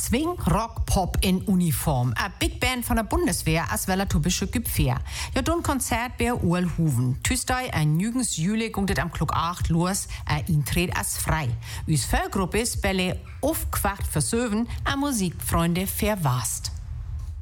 Swing, Rock, Pop in Uniform. A Big Band von der Bundeswehr als well tubische Gipfehr. Ja, dun Konzert bei Uhlhuven. Tüstei ein Jügens Juli gunget am Klok 8 los, Eintritt als frei. Us Vollgruppe ist Bälle aufgewacht für Söwen, a Musikfreunde verwast.